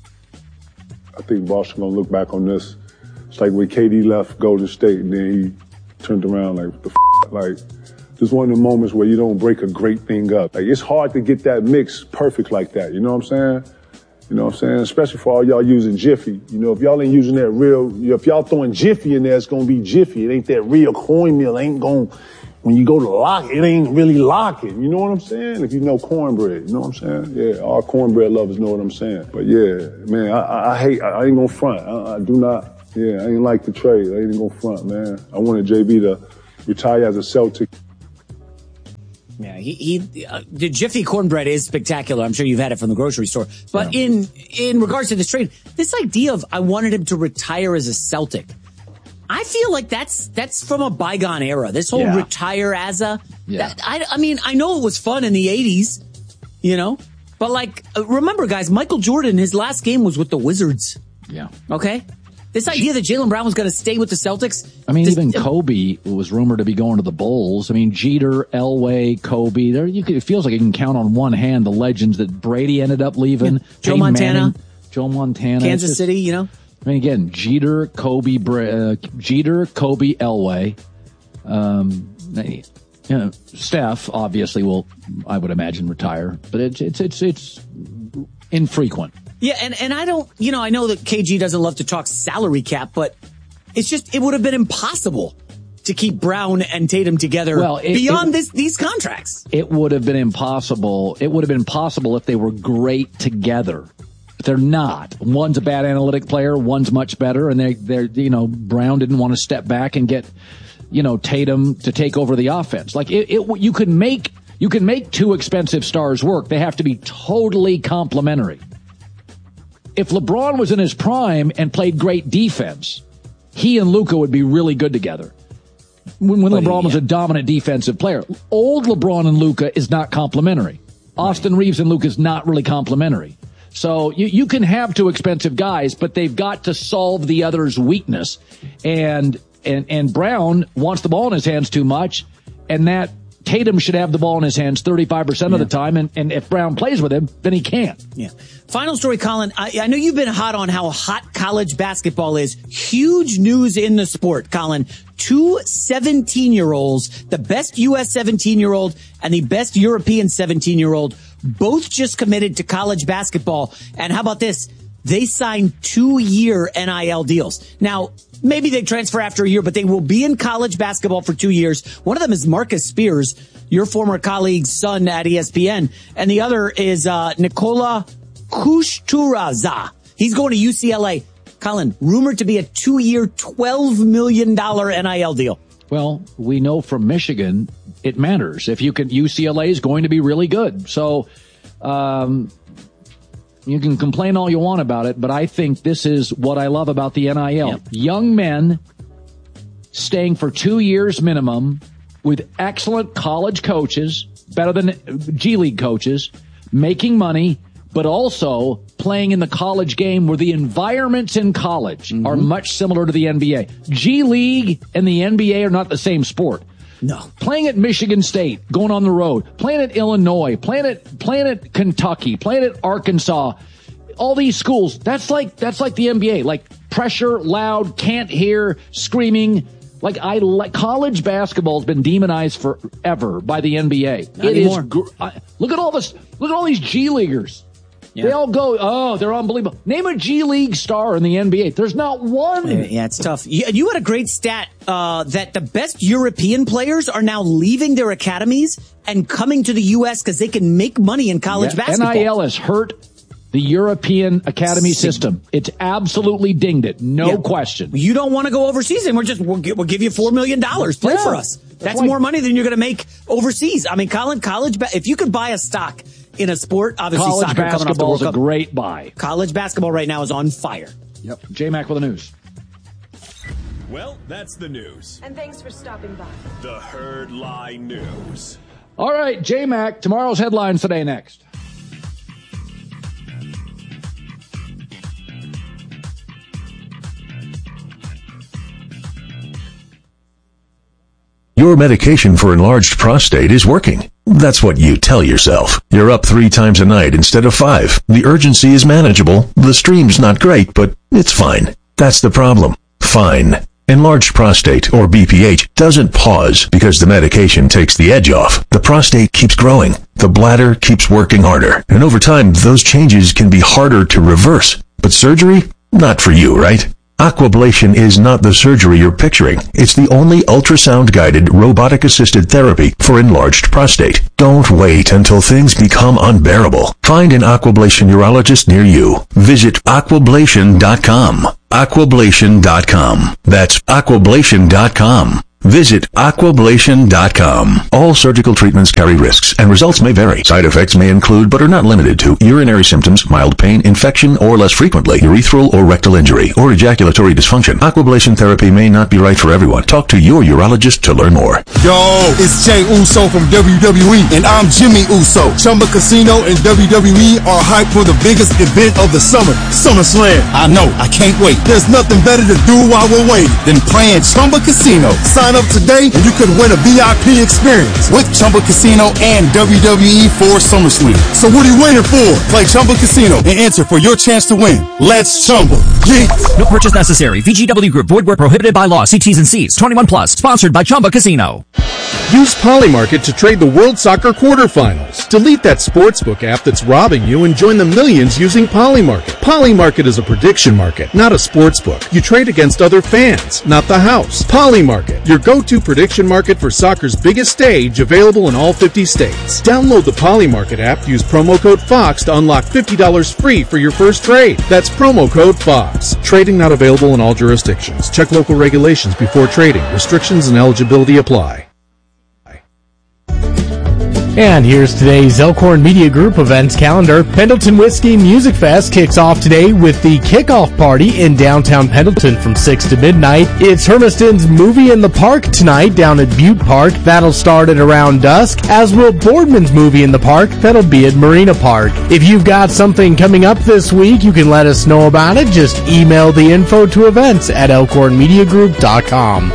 I think Boston going to look back on this. It's like when K D left Golden State and then he turned around like, what the f-? Like, Just one of the moments where you don't break a great thing up. Like, it's hard to get that mix perfect like that. You know what I'm saying? You know what I'm saying? Especially for all y'all using Jiffy. You know, if y'all ain't using that real, if y'all throwing Jiffy in there, it's going to be Jiffy. It ain't that real cornmeal. It ain't going, when you go to lock, it ain't really locking. You know what I'm saying? If you know cornbread, you know what I'm saying? Yeah, all cornbread lovers know what I'm saying. But yeah, man, I, I, I hate, I, I ain't going to front. I, I do not, yeah, I ain't like the trade. I ain't going to front, man. I wanted J B to retire as a Celtic. Yeah, he, he uh, the Jiffy cornbread is spectacular. I'm sure you've had it from the grocery store. But yeah. in in regards to this trade, this idea of I wanted him to retire as a Celtic, I feel like that's that's from a bygone era. This whole yeah. retire as a, yeah. that, I, I mean, I know it was fun in the eighties, you know, but like, remember guys, Michael Jordan, his last game was with the Wizards. Yeah. Okay. This idea that Jaylen Brown was going to stay with the Celtics. I mean, this, even Kobe was rumored to be going to the Bulls. I mean, Jeter, Elway, Kobe. There, you could, it feels like you can count on one hand the legends that Brady ended up leaving. Yeah. Joe Peyton Montana, Manning, Joe Montana, Kansas just, City. You know. I mean, again, Jeter, Kobe, uh, Jeter, Kobe, Elway. Um, you know, Steph obviously will, I would imagine, retire, but it's it's it's it's infrequent. Yeah, and, and I don't, you know, I know that K G doesn't love to talk salary cap, but it's just, it would have been impossible to keep Brown and Tatum together well, it, beyond it, this these contracts. It would have been impossible. It would have been possible if they were great together. But they're not. One's a bad analytic player, one's much better, and they, they're, you know, Brown didn't want to step back and get, you know, Tatum to take over the offense. Like, it, it you could make, you can make two expensive stars work. They have to be totally complementary. If LeBron was in his prime and played great defense, he and Luka would be really good together. When, when LeBron was a dominant defensive player. Old LeBron and Luka is not complementary. Austin right. Reeves and Luka is not really complementary. So you, you can have two expensive guys, but they've got to solve the other's weakness. And, and, and Brown wants the ball in his hands too much, and that Tatum should have the ball in his hands thirty-five percent yeah. of the time, and, and if Brown plays with him, then he can't. Yeah. Final story, Colin. I, I know you've been hot on how hot college basketball is. Huge news in the sport, Colin. Two seventeen-year-olds, the best U S seventeen-year-old and the best European seventeen-year-old, both just committed to college basketball. And how about this? They signed two-year N I L deals. Now, maybe they transfer after a year, but they will be in college basketball for two years. One of them is Marcus Spears, your former colleague's son at E S P N. And the other is uh Nikola Kuchturaza. He's going to U C L A. Colin, rumored to be a two-year, twelve million dollars N I L deal. Well, we know from Michigan it matters. If you can, U C L A is going to be really good. So, um, you can complain all you want about it, but I think this is what I love about the N I L. Yep. Young men staying for two years minimum with excellent college coaches, better than G League coaches, making money, but also playing in the college game where the environments in college mm-hmm. are much similar to the N B A. G League and the N B A are not the same sport. No. Playing at Michigan State, going on the road, playing at Illinois, playing at, playing at Kentucky, playing at Arkansas, all these schools, that's like, that's like the N B A, like pressure, loud, can't hear, screaming. Like I like college basketball has been demonized forever by the N B A. Not it anymore. is, gr- I, look at all this, look at all these G Leaguers. Yeah. They all go, oh, they're unbelievable. Name a G League star in the N B A. There's not one. Yeah, it's tough. You, you had a great stat uh, that the best European players are now leaving their academies and coming to the U S because they can make money in college yeah. basketball. N I L has hurt the European academy system. It's absolutely dinged it. No yeah. question. You don't want to go overseas, and we're just, we'll, we'll give you four million dollars. Play yeah. for us. That's, That's more money than you're going to make overseas. I mean, Colin, college, ba- if you could buy a stock in a sport, obviously college soccer coming off the World Cup. College basketball is a Cup. great buy. College basketball right now is on fire. Yep. J-Mac with the news. Well, that's the news. And thanks for stopping by. The Herd Lie News. All right, J-Mac, tomorrow's headlines today next. Your medication for enlarged prostate is working. That's what you tell yourself. You're up three times a night instead of five. The urgency is manageable. The stream's not great, but it's fine. That's the problem. Fine. Enlarged prostate, or B P H, doesn't pause because the medication takes the edge off. The prostate keeps growing. The bladder keeps working harder. And over time, those changes can be harder to reverse. But surgery? Not for you, right? Aquablation is not the surgery you're picturing. It's the only ultrasound-guided, robotic-assisted therapy for enlarged prostate. Don't wait until things become unbearable. Find an Aquablation urologist near you. Visit aquablation dot com. aquablation dot com. That's aquablation dot com. Visit aquablation dot com. All surgical treatments carry risks, and results may vary. Side effects may include, but are not limited to, urinary symptoms, mild pain, infection, or less frequently, urethral or rectal injury, or ejaculatory dysfunction. Aquablation therapy may not be right for everyone. Talk to your urologist to learn more. Yo, it's Jay Uso from W W E, and I'm Jimmy Uso. Chumba Casino and W W E are hyped for the biggest event of the summer, SummerSlam. I know, I can't wait. There's nothing better to do while we're waiting than playing Chumba Casino. Sign up today and you could win a V I P experience with Chumba Casino and W W E for SummerSlam. So what are you waiting for? Play Chumba Casino and enter for your chance to win. Let's Chumba. Yeah. No purchase necessary. V G W Group. Void where prohibited by law. See T's and C's. twenty-one plus. Sponsored by Chumba Casino. Use Polymarket to trade the World Soccer quarterfinals. Delete that sportsbook app that's robbing you and join the millions using Polymarket. Polymarket is a prediction market, not a sportsbook. You trade against other fans, not the house. Polymarket, your go-to prediction market for soccer's biggest stage, available in all fifty states. Download the Polymarket app, use promo code FOX to unlock fifty dollars free for your first trade. That's promo code FOX. Trading not available in all jurisdictions. Check local regulations before trading. Restrictions and eligibility apply. And here's today's Elkhorn Media Group events calendar. Pendleton Whiskey Music Fest kicks off today with the kickoff party in downtown Pendleton from six to midnight. It's Hermiston's Movie in the Park tonight down at Butte Park. That'll start at around dusk, as will Boardman's Movie in the Park. That'll be at Marina Park. If you've got something coming up this week, you can let us know about it. Just email the info to events at elkhorn media group dot com.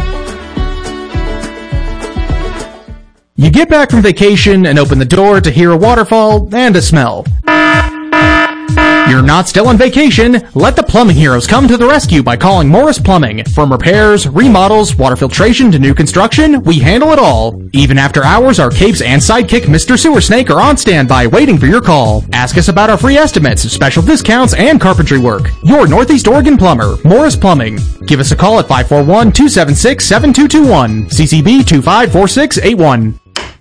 You get back from vacation and open the door to hear a waterfall and a smell. You're not still on vacation. Let the plumbing heroes come to the rescue by calling Morris Plumbing. From repairs, remodels, water filtration to new construction, we handle it all. Even after hours, our capes and sidekick Mister Sewer Snake are on standby waiting for your call. Ask us about our free estimates, special discounts, and carpentry work. Your Northeast Oregon plumber, Morris Plumbing. Give us a call at five four one, two seven six, seven two two one. C C B two five four six eight one.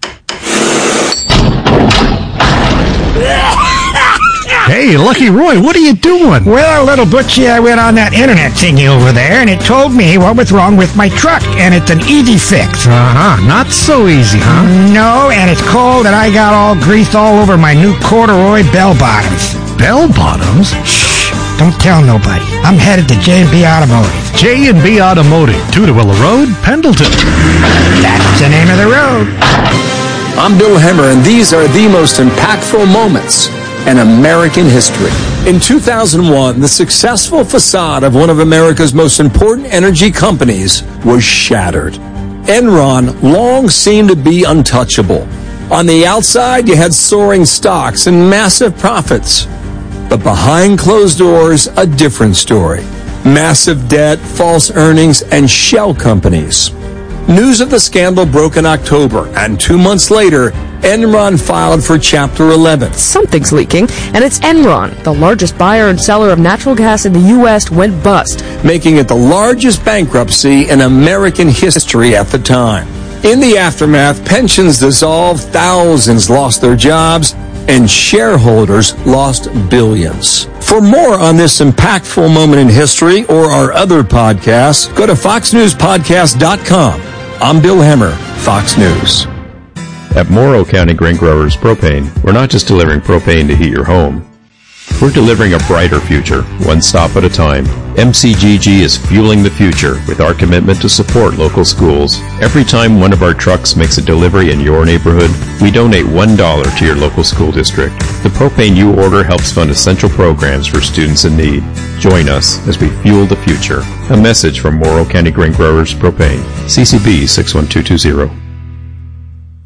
Hey, Lucky Roy, what are you doing? Well, little Butchie, I went on that internet thingy over there, and it told me what was wrong with my truck, and it's an easy fix. Uh-huh, not so easy, huh? No, and it's cold, and I got all grease all over my new corduroy bell bottoms. Bell bottoms? Shh, don't tell nobody. I'm headed to J and B Automotive. J and B Automotive, Tudorwilla Road, Pendleton. That's the name of the road. I'm Bill Hemmer, and these are the most impactful moments in American history. In two thousand one, the successful facade of one of America's most important energy companies was shattered. Enron long seemed to be untouchable. On the outside, you had soaring stocks and massive profits. But behind closed doors, a different story. Massive debt, false earnings, and shell companies. News of the scandal broke in October, and two months later, Enron filed for Chapter eleven. Something's leaking, and it's Enron, the largest buyer and seller of natural gas in the U S, went bust, making it the largest bankruptcy in American history at the time. In the aftermath, pensions dissolved, thousands lost their jobs, and shareholders lost billions. For more on this impactful moment in history or our other podcasts, go to fox news podcast dot com. I'm Bill Hemmer, Fox News. At Morrow County Grain Growers Propane, we're not just delivering propane to heat your home. We're delivering a brighter future, one stop at a time. M C G G is fueling the future with our commitment to support local schools. Every time one of our trucks makes a delivery in your neighborhood, we donate one dollar to your local school district. The propane you order helps fund essential programs for students in need. Join us as we fuel the future. A message from Morrow County Grain Growers Propane. C C B six one two two zero.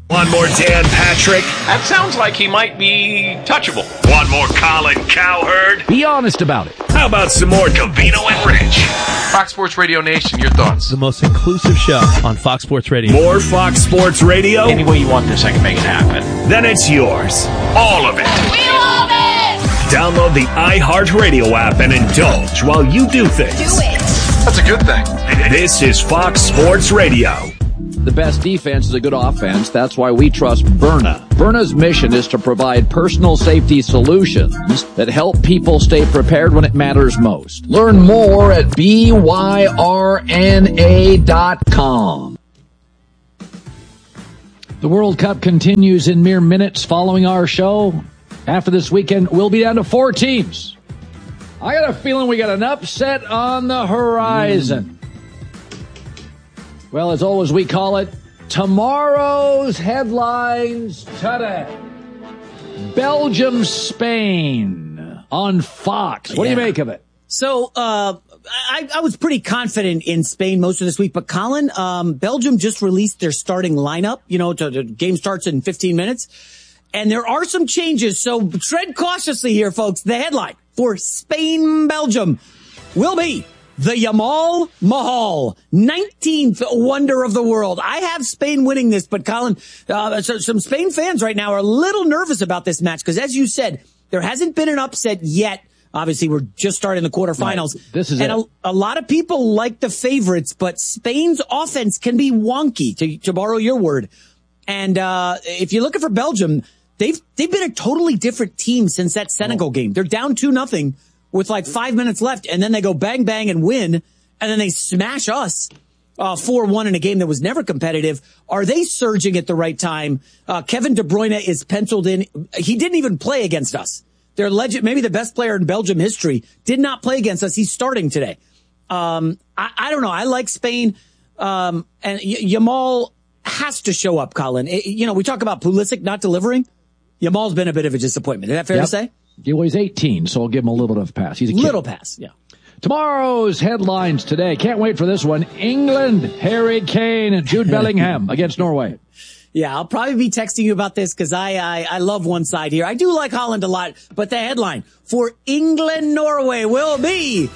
One more Dan Patrick. That sounds like he might be touchable. One more Colin Cowherd. Be honest about it. How about some more Covino and Rich? Fox Sports Radio Nation, your thoughts? The most inclusive show on Fox Sports Radio. More Fox Sports Radio? Any way you want this, I can make it happen. Then it's yours. All of it. We love it! Download the iHeartRadio app and indulge while you do things. Do it! That's a good thing. This is Fox Sports Radio. The best defense is a good offense. That's why we trust Byrna. Byrna's mission is to provide personal safety solutions that help people stay prepared when it matters most. Learn more at B Y R N A dot com. The World Cup continues in mere minutes following our show. After this weekend, we'll be down to four teams. I got a feeling we got an upset on the horizon. Well, as always, we call it tomorrow's headlines today. Belgium, Spain on Fox. What yeah. do you make of it? So, uh, I, I was pretty confident in Spain most of this week, but Colin, um, Belgium just released their starting lineup. You know, the game starts in fifteen minutes. And there are some changes, so tread cautiously here, folks. The headline for Spain, Belgium will be the Yamal Mahal, nineteenth wonder of the world. I have Spain winning this, but Colin, uh, so some Spain fans right now are a little nervous about this match because, as you said, there hasn't been an upset yet. Obviously, we're just starting the quarterfinals. Right. This is and it. A, a lot of people like the favorites, but Spain's offense can be wonky, to, to borrow your word. And uh if you're looking for Belgium, they've they've been a totally different team since that Senegal oh. game. They're down two nothing with like five minutes left, and then they go bang bang and win, and then they smash us uh four one in a game that was never competitive. Are they surging at the right time? Uh Kevin De Bruyne is penciled in. He didn't even play against us. Their legend, maybe the best player in Belgium history, did not play against us. He's starting today. Um I, I don't know. I like Spain. Um and y- Yamal has to show up, Colin. It, you know, we talk about Pulisic not delivering. Yamal's been a bit of a disappointment. Is that fair yep. to say? Well, he's eighteen, so I'll give him a little bit of a pass. He's a kid. Little pass, yeah. Tomorrow's headlines today. Can't wait for this one. England, Harry Kane, Jude Bellingham against Norway. Yeah, I'll probably be texting you about this because I, I I love one side here. I do like Holland a lot, but the headline for England-Norway will be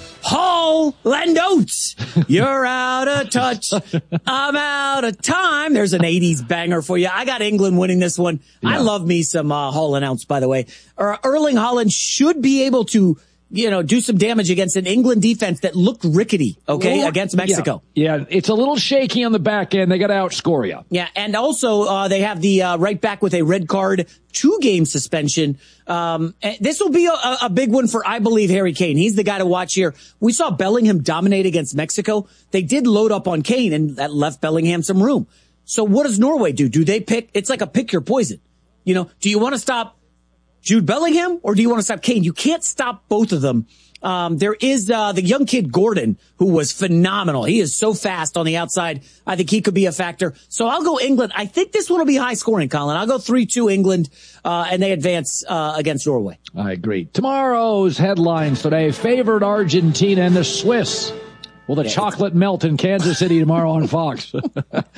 Holland Oates. You're out of touch. I'm out of time. There's an eighties banger for you. I got England winning this one. Yeah. I love me some uh, Holland Oates, by the way. Uh, Erling Haaland should be able to, you know, do some damage against an England defense that looked rickety, okay, well, against Mexico. Yeah. yeah, it's a little shaky on the back end. They got to outscore you. Yeah, and also uh they have the uh, right back with a red card, two-game suspension. Um This will be a, a big one for, I believe, Harry Kane. He's the guy to watch here. We saw Bellingham dominate against Mexico. They did load up on Kane, and that left Bellingham some room. So what does Norway do? Do they pick? It's like a pick your poison. You know, do you want to stop Jude Bellingham, or do you want to stop Kane? You can't stop both of them. Um, there is uh, the young kid Gordon, who was phenomenal. He is so fast on the outside. I think he could be a factor. So I'll go England. I think this one will be high scoring, Colin. I'll go three two England, uh, and they advance uh, against Norway. I agree. Tomorrow's headlines today: favored Argentina and the Swiss. Will the yeah, chocolate melt in Kansas City tomorrow on Fox? um,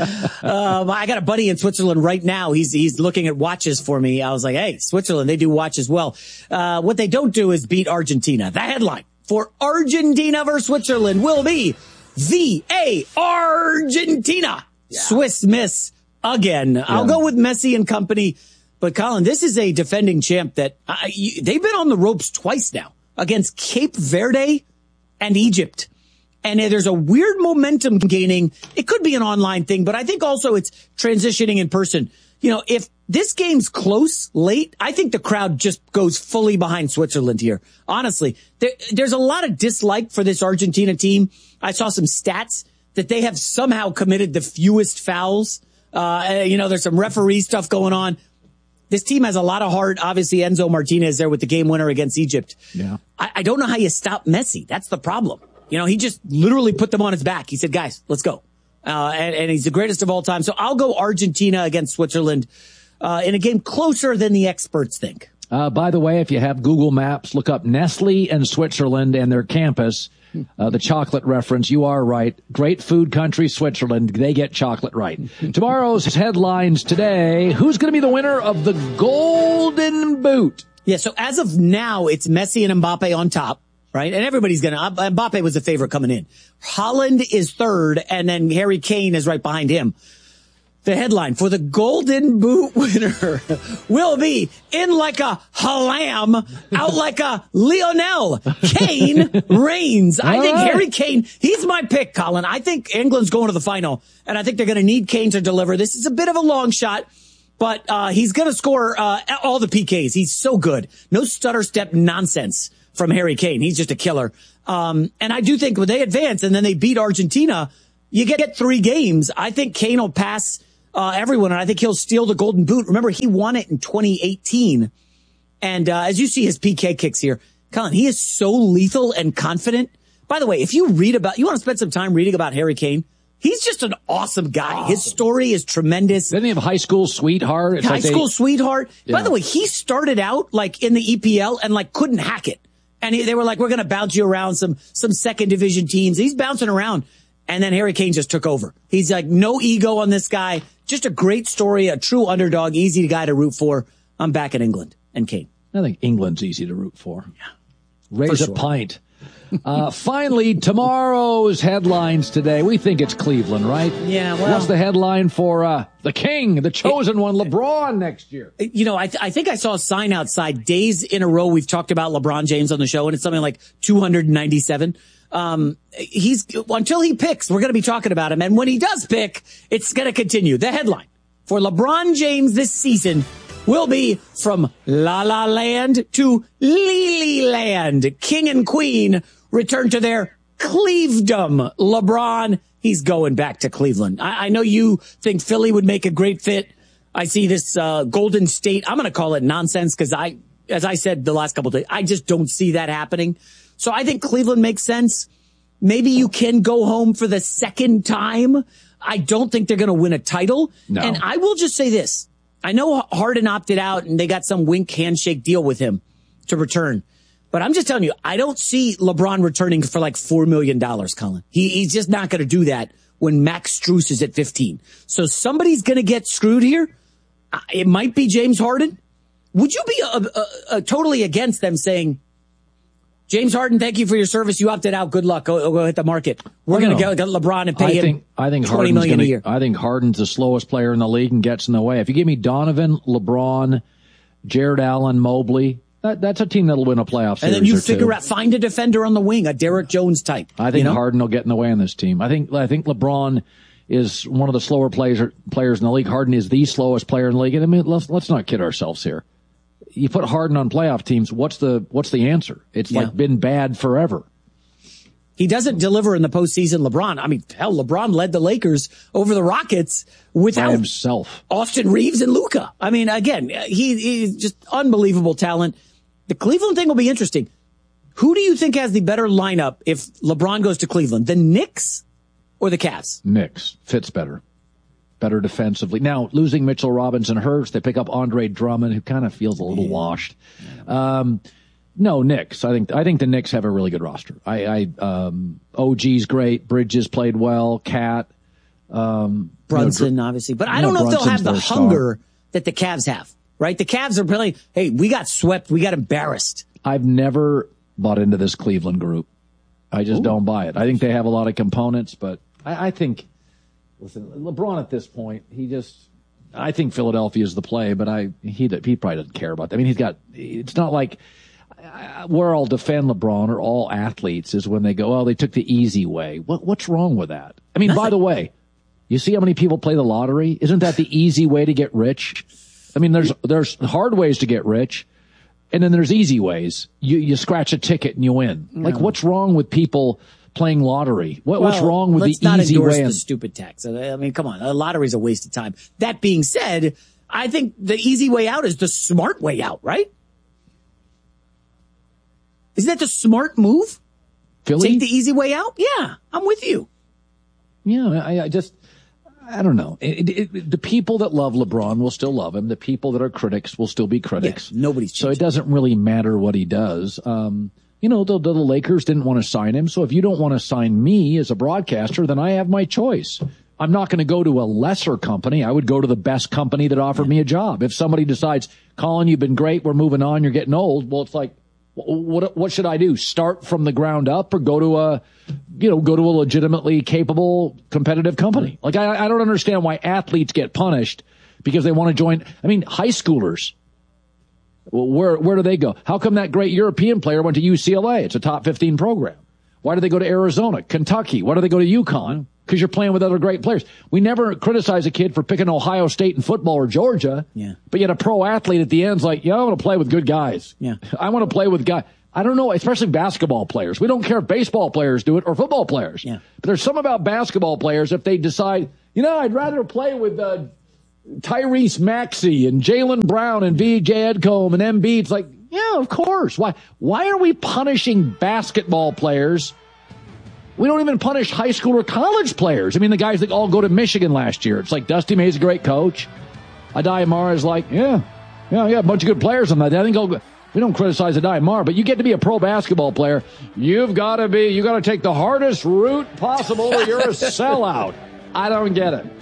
I got a buddy in Switzerland right now. He's he's looking at watches for me. I was like, hey, Switzerland, they do watch as well. Uh, what they don't do is beat Argentina. The headline for Argentina versus Switzerland will be V A Argentina. Yeah. Swiss miss again. Yeah. I'll go with Messi and company. But, Colin, this is a defending champ that uh, you, they've been on the ropes twice now against Cape Verde and Egypt. And there's a weird momentum gaining. It could be an online thing, but I think also it's transitioning in person. You know, if this game's close late, I think the crowd just goes fully behind Switzerland here. Honestly, there, there's a lot of dislike for this Argentina team. I saw some stats that they have somehow committed the fewest fouls. Uh, you know, there's some referee stuff going on. This team has a lot of heart. Obviously, Enzo Martinez there with the game winner against Egypt. Yeah. I, I don't know how you stop Messi. That's the problem. You know, he just literally put them on his back. He said, guys, let's go. Uh, and, and he's the greatest of all time. So I'll go Argentina against Switzerland uh, in a game closer than the experts think. Uh, by the way, if you have Google Maps, look up Nestle and Switzerland and their campus. Uh, the chocolate reference, you are right. Great food country, Switzerland. They get chocolate right. Tomorrow's headlines today. Who's going to be the winner of the Golden Boot? Yeah, so as of now, it's Messi and Mbappe on top, right? And everybody's going to, Mbappe was the favorite coming in. Holland is third, and then Harry Kane is right behind him. The headline for the Golden Boot winner will be in like a Halam, out like a Lionel. Kane reigns. I think right. Harry Kane, he's my pick, Colin. I think England's going to the final, and I think they're going to need Kane to deliver. This is a bit of a long shot, but uh he's going to score uh all the P Ks. He's so good. No stutter step nonsense from Harry Kane. He's just a killer. Um And I do think when they advance and then they beat Argentina, you get three games. I think Kane will pass Uh, everyone, and I think he'll steal the Golden Boot. Remember, he won it in twenty eighteen. And uh, as you see his P K kicks here, Colin, he is so lethal and confident. By the way, if you read about, you want to spend some time reading about Harry Kane, he's just an awesome guy. Awesome. His story is tremendous. Didn't he have a high school sweetheart? It's high like school they, sweetheart. Yeah. By the way, he started out like in the E P L and like couldn't hack it. And he, they were like, we're going to bounce you around some, some second division teams. He's bouncing around. And then Harry Kane just took over. He's like, no ego on this guy. Just a great story, a true underdog, easy guy to root for. I'm back in England and Kane. I think England's easy to root for. Yeah. Raise for a sure. pint. Uh, finally, tomorrow's headlines today. We think it's Cleveland, right? Yeah, well. What's the headline for uh, the king, the chosen one, LeBron next year? You know, I, th- I think I saw a sign outside. Days in a row we've talked about LeBron James on the show, and it's something like two hundred ninety-seven. Um, he's, until he picks, we're going to be talking about him. And when he does pick, it's going to continue. The headline for LeBron James this season will be from La La Land to Lily Land. King and Queen return to their Clevedom. LeBron, he's going back to Cleveland. I, I know you think Philly would make a great fit. I see this, uh, Golden State. I'm going to call it nonsense because I, as I said the last couple of days, I just don't see that happening. So I think Cleveland makes sense. Maybe you can go home for the second time. I don't think they're going to win a title. No. And I will just say this. I know Harden opted out and they got some wink handshake deal with him to return. But I'm just telling you, I don't see LeBron returning for like four million dollars, Colin. He, he's just not going to do that when Max Strus is at fifteen. So somebody's going to get screwed here. It might be James Harden. Would you be a, a, a totally against them saying, James Harden, thank you for your service. You opted out. Good luck. Go, go hit the market. We're going to get, get LeBron and pay I him think, I think twenty Harden's million gonna, a year. I think Harden's the slowest player in the league and gets in the way. If you give me Donovan, LeBron, Jared Allen, Mobley, that, that's a team that'll win a playoff series. And then you or figure two. out, find a defender on the wing, a Derek Jones type. I think you know? Harden will get in the way on this team. I think, I think LeBron is one of the slower players, players in the league. Harden is the slowest player in the league. And I mean, let's, let's not kid ourselves here. You put Harden on playoff teams, what's the, what's the answer? It's Yeah. like been bad forever. He doesn't deliver in the postseason. LeBron, I mean, hell, LeBron led the Lakers over the Rockets without By himself. Austin Reeves and Luka. I mean, again, he, he's just unbelievable talent. The Cleveland thing will be interesting. Who do you think has the better lineup if LeBron goes to Cleveland? The Knicks or the Cavs? Knicks fits better. Better defensively. Now, losing Mitchell Robinson hurts. They pick up Andre Drummond, who kind of feels a little washed. Um, no, Knicks. I think I think the Knicks have a really good roster. I, I um, O G's great. Bridges played well. Cat. Um, Brunson, you know, obviously. But I you don't know, know if they'll have the Brunson's their hunger that the Cavs have, right? The Cavs are really, hey, we got swept. We got embarrassed. I've never bought into this Cleveland group. I just Ooh. don't buy it. I think they have a lot of components, but I, I think, listen, LeBron at this point, he just, I think Philadelphia is the play, but I he he probably doesn't care about that. I mean, he's got, it's not like, where I'll defend LeBron or all athletes is when they go, oh, they took the easy way. What, what's wrong with that? I mean, Nothing. by the way, you see how many people play the lottery? Isn't that the easy way to get rich? I mean, there's, there's hard ways to get rich. And then there's easy ways. You, you scratch a ticket and you win. No. Like, what's wrong with people playing lottery? What, Well, what's wrong with the let's not easy endorse way? the And, stupid tax. I mean, come on, a lottery's a waste of time. That being said, I think the easy way out is the smart way out, right? Isn't that the smart move? Philly? Take the easy way out? Yeah, I'm with you. Yeah, I, I just, I don't know. It, it, it, the people that love LeBron will still love him. The people that are critics will still be critics. Yeah, nobody's So it doesn't really matter what he does. Um, you know, the, the Lakers didn't want to sign him. So if you don't want to sign me as a broadcaster, then I have my choice. I'm not going to go to a lesser company. I would go to the best company that offered me a job. If somebody decides, Colin, you've been great, we're moving on, you're getting old, well, it's like, what what should I do? Start from the ground up or go to a, you know, go to a legitimately capable, competitive company? Like, I, I don't understand why athletes get punished because they want to join. I mean, high schoolers, well, where where do they go? How come that great European player went to U C L A? It's a top fifteen program. Why do they go to Arizona, Kentucky? Why do they go to UConn? Because you're playing with other great players. We never criticize a kid for picking Ohio State in football or Georgia. Yeah. But yet a pro athlete at the end's like, yeah, I want to play with good guys. Yeah. I want to play with guys. I don't know, especially basketball players. We don't care if baseball players do it or football players. Yeah. But there's some about basketball players, if they decide, you know, I'd rather play with uh, Tyrese Maxey and Jaylen Brown and V J Edcombe and Embiid. It's like, yeah, of course. Why, why are we punishing basketball players? We don't even punish high school or college players. I mean, the guys that all go to Michigan last year. It's like Dusty May's a great coach. Adai Amara is like, yeah, yeah, yeah, a bunch of good players on that. I think I'll, we don't criticize Adai Amara, but you get to be a pro basketball player. You've got to be, you got to take the hardest route possible or you're a sellout. I don't get it.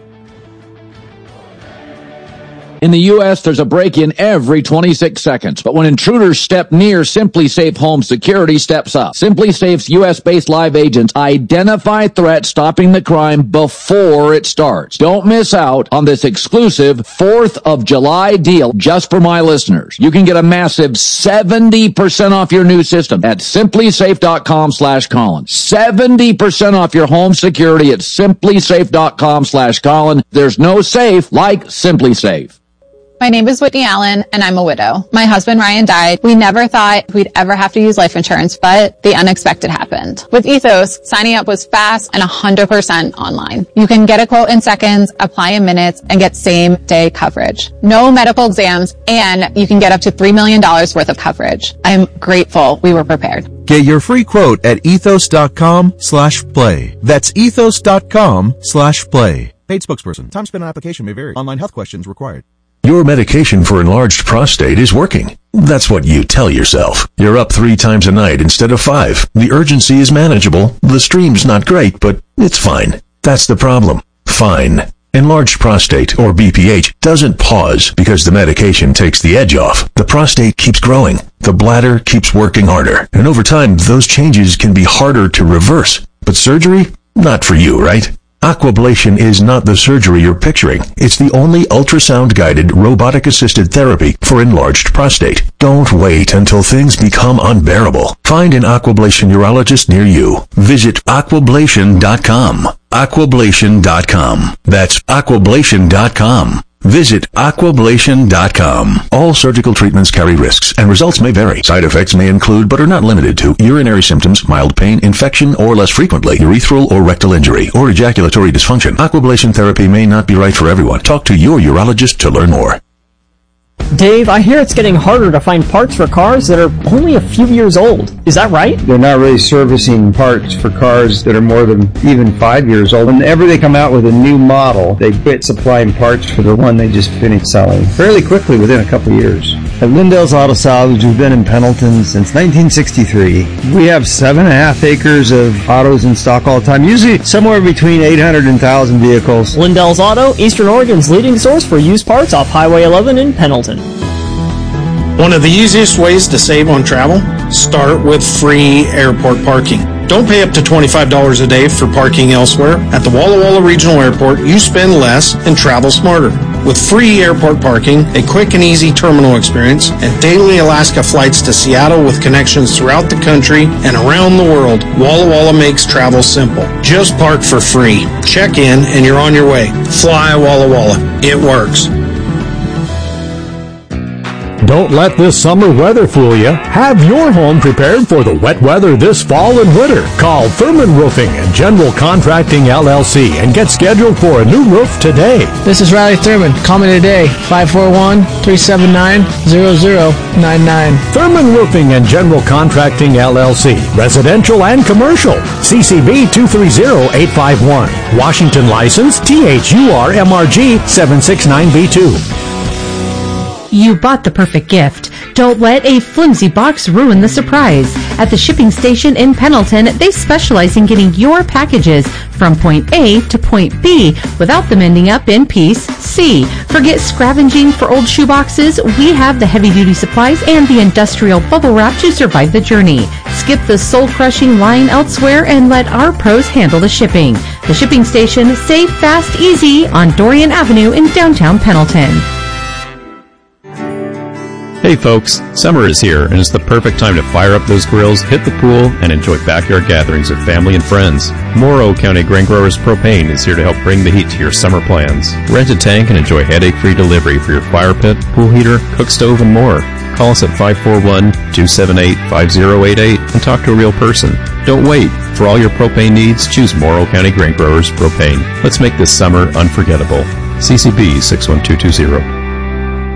In the U S, there's a break-in every twenty-six seconds. But when intruders step near, SimpliSafe Home Security steps up. SimpliSafe's U S-based live agents identify threats, stopping the crime before it starts. Don't miss out on this exclusive fourth of July deal just for my listeners. You can get a massive seventy percent off your new system at SimpliSafe.com slash Colin. seventy percent off your home security at SimpliSafe.com slash Colin. There's no safe like SimpliSafe. My name is Whitney Allen, and I'm a widow. My husband, Ryan, died. We never thought we'd ever have to use life insurance, but the unexpected happened. With Ethos, signing up was fast and one hundred percent online. You can get a quote in seconds, apply in minutes, and get same-day coverage. No medical exams, and you can get up to three million dollars worth of coverage. I'm grateful we were prepared. Get your free quote at ethos.com slash play. That's ethos.com slash play. Paid spokesperson. Time spent on application may vary. Online health questions required. Your medication for enlarged prostate is working. That's what you tell yourself. You're up three times a night instead of five. The urgency is manageable. The stream's not great, but it's fine. That's the problem. Fine. Enlarged prostate, or B P H, doesn't pause because the medication takes the edge off. The prostate keeps growing. The bladder keeps working harder. And over time, those changes can be harder to reverse. But surgery? Not for you, right? Aquablation is not the surgery you're picturing. It's the only ultrasound-guided, robotic-assisted therapy for enlarged prostate. Don't wait until things become unbearable. Find an Aquablation urologist near you. Visit aquablation dot com. aquablation dot com. That's aquablation dot com. Visit aquablation dot com. All surgical treatments carry risks, and results may vary. Side effects may include, but are not limited to, urinary symptoms, mild pain, infection, or less frequently, urethral or rectal injury, or ejaculatory dysfunction. Aquablation therapy may not be right for everyone. Talk to your urologist to learn more. Dave, I hear it's getting harder to find parts for cars that are only a few years old. Is that right? They're not really servicing parts for cars that are more than even five years old. Whenever they come out with a new model, they quit supplying parts for the one they just finished selling fairly quickly within a couple of years. At Lindell's Auto Salvage, we've been in Pendleton since nineteen sixty-three. We have seven and a half acres of autos in stock all the time, usually somewhere between eight hundred and one thousand vehicles. Lindell's Auto, Eastern Oregon's leading source for used parts off Highway eleven in Pendleton. One of the easiest ways to save on travel? Start with free airport parking. Don't pay up to twenty-five dollars a day for parking elsewhere. At the Walla Walla Regional Airport, you spend less and travel smarter. With free airport parking, a quick and easy terminal experience, and daily Alaska flights to Seattle with connections throughout the country and around the world, Walla Walla makes travel simple. Just park for free. Check in and you're on your way. Fly Walla Walla. It works. Don't let this summer weather fool you. Have your home prepared for the wet weather this fall and winter. Call Thurman Roofing and General Contracting L L C and get scheduled for a new roof today. This is Riley Thurman. Call me today, five four one, three seven nine, zero zero nine nine. Thurman Roofing and General Contracting L L C. Residential and commercial. C C B two three zero eight five one. Washington license T H U R M R G seven six nine B two. You bought the perfect gift. Don't let a flimsy box ruin the surprise. At the shipping station in Pendleton, they specialize in getting your packages from point A to point B without them ending up in piece C. Forget scavenging for old shoeboxes. We have the heavy-duty supplies and the industrial bubble wrap to survive the journey. Skip the soul-crushing line elsewhere and let our pros handle the shipping. The shipping station, safe, fast, easy on Dorian Avenue in downtown Pendleton. Hey folks, summer is here and it's the perfect time to fire up those grills, hit the pool, and enjoy backyard gatherings with family and friends. Morrow County Grain Growers Propane is here to help bring the heat to your summer plans. Rent a tank and enjoy headache-free delivery for your fire pit, pool heater, cook stove, and more. Call us at five four one, two seven eight, five zero eight eight and talk to a real person. Don't wait. For all your propane needs, choose Morrow County Grain Growers Propane. Let's make this summer unforgettable. C C B six one two two zero.